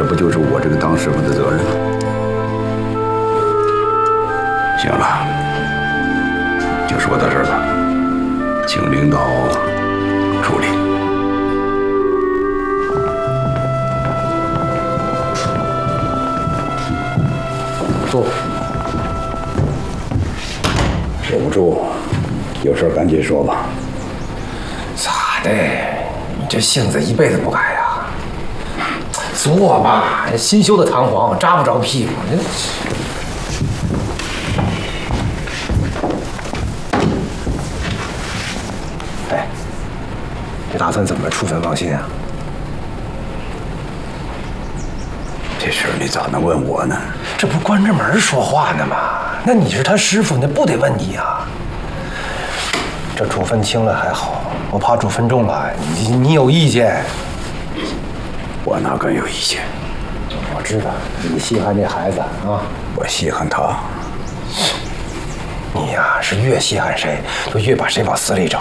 不就是我这个当师傅的责任吗？行了，就说到这儿吧，请领导处理。 坐。 忍不住，有事赶紧说吧。 咋的？你这性子一辈子不改呀？坐吧，新修的弹簧扎不着屁股。哎，你打算怎么处分王鑫啊？ 这事儿你咋能问我呢？ 这不关着门说话呢吗？那你是他师傅，那不得问你呀？这处分轻了还好，我怕处分重了，你有意见。 我哪敢有意见？ 我知道你稀罕这孩子啊， 我稀罕他。 你呀是越稀罕谁，就越把谁往死里整。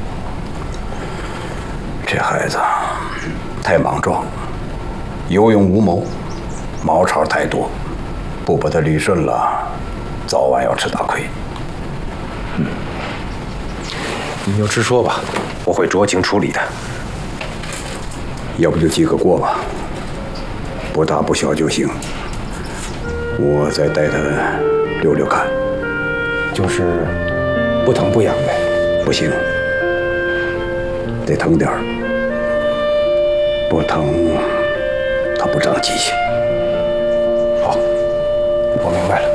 这孩子太莽撞，有勇无谋，毛茬太多，不把他捋顺了，早晚要吃大亏。 你就直说吧，我会酌情处理的。 要不就记个过吧，不大不小就行。我再带他溜溜看。 就是不疼不痒呗。 不行，得疼点儿。不疼，他不长记性。 好，我明白了。